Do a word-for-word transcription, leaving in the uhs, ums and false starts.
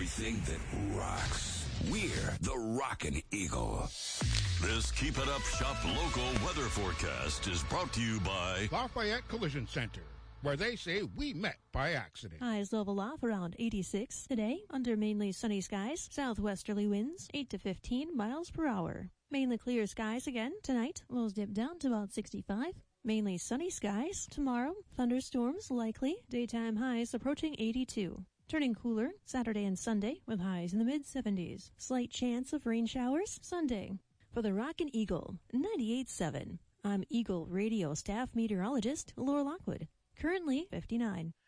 everything that rocks. We're the Rockin' Eagle. This Keep It Up Shop local weather forecast is brought to you by Lafayette Collision Center, where they say we met by accident. Highs level off around eighty-six today under mainly sunny skies. Southwesterly winds eight to fifteen miles per hour. Mainly clear skies again tonight. Lows dip down to about sixty-five. Mainly sunny skies tomorrow. Thunderstorms likely. Daytime highs approaching eighty-two. Turning cooler Saturday and Sunday with highs in the mid-seventies. Slight chance of rain showers Sunday. For the Rockin' Eagle ninety-eight point seven, I'm Eagle Radio staff meteorologist Laura Lockwood. Currently fifty-nine.